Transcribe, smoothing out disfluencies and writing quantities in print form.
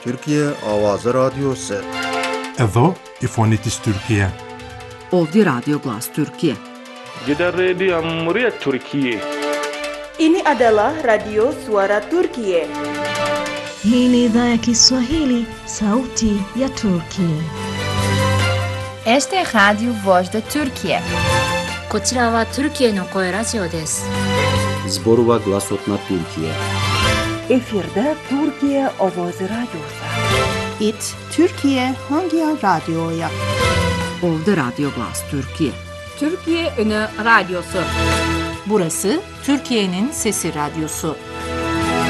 Türkiye Avazı Radyosu. Evo İfonitis Türkiye. Ovdje Radio Glas Türkiye. Kita Radio Muria Türkiye. Ini adalah Radio Suara Turkiye. Hii ni idhaa ya Kiswahili, sauti ya Turkiye. Este é Radio Voz da Turkiye. こちらはトルキエの声ラジオです。 Zborova Glasotna Türkiye. Efirde Türkiye Avazı Radyosu. İt Türkiye hangi radyoya? Ovdje Radio Glas Türkiye. Türkiye Ünü Radyosu. Burası Türkiye'nin Sesi Radyosu.